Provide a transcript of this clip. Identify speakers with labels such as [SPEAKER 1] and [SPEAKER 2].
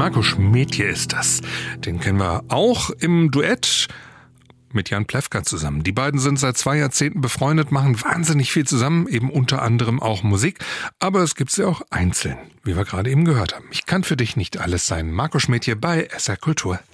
[SPEAKER 1] Marco Schmedje ist das. Den kennen wir auch im Duett mit Jan Plewka zusammen. Die beiden sind seit 2 Jahrzehnten befreundet, machen wahnsinnig viel zusammen, eben unter anderem auch Musik. Aber es gibt sie auch einzeln, wie wir gerade eben gehört haben. Ich kann für dich nicht alles sein. Marco Schmedje bei SR Kultur.